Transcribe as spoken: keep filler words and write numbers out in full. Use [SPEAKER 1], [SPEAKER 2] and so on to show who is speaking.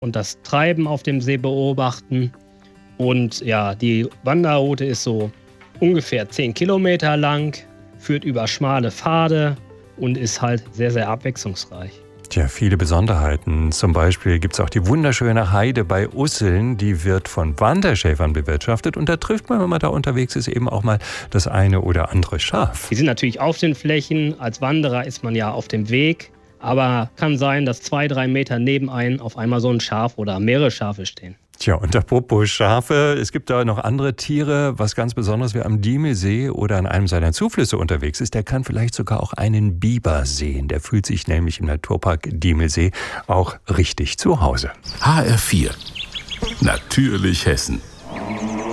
[SPEAKER 1] und das Treiben auf dem See beobachten. Und ja, die Wanderroute ist so ungefähr zehn Kilometer lang, führt über schmale Pfade und ist halt sehr, sehr abwechslungsreich.
[SPEAKER 2] Tja, viele Besonderheiten. Zum Beispiel gibt es auch die wunderschöne Heide bei Usseln. Die wird von Wanderschäfern bewirtschaftet. Und da trifft man, wenn man da unterwegs ist, eben auch mal das eine oder andere Schaf.
[SPEAKER 1] Die sind natürlich auf den Flächen. Als Wanderer ist man ja auf dem Weg. Aber kann sein, dass zwei, drei Meter neben einem auf einmal so ein Schaf oder mehrere Schafe stehen.
[SPEAKER 2] Tja, und apropos Schafe, es gibt da noch andere Tiere. Was ganz Besonderes, wer am Diemelsee oder an einem seiner Zuflüsse unterwegs ist, der kann vielleicht sogar auch einen Biber sehen. Der fühlt sich nämlich im Naturpark Diemelsee auch richtig zu Hause.
[SPEAKER 3] H R vier. Natürlich Hessen.